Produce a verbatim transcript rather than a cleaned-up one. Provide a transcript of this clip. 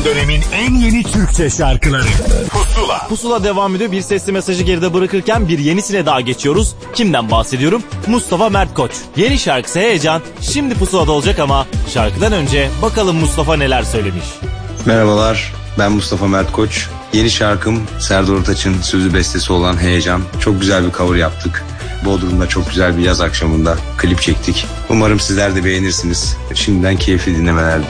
dönemin en yeni Türkçe şarkıları Pusula. Pusula devam ediyor. Bir sesli mesajı geride bırakırken bir yenisine daha geçiyoruz. Kimden bahsediyorum? Mustafa Mert Koç. Yeni şarkısı Heyecan şimdi Pusula'da olacak ama şarkıdan önce bakalım Mustafa neler söylemiş. Merhabalar, ben Mustafa Mert Koç. Yeni şarkım Serdar Ortaç'ın sözü bestesi olan Heyecan. Çok güzel bir cover yaptık. Bodrum'da çok güzel bir yaz akşamında klip çektik. Umarım sizler de beğenirsiniz. Şimdiden keyifli dinlemeler.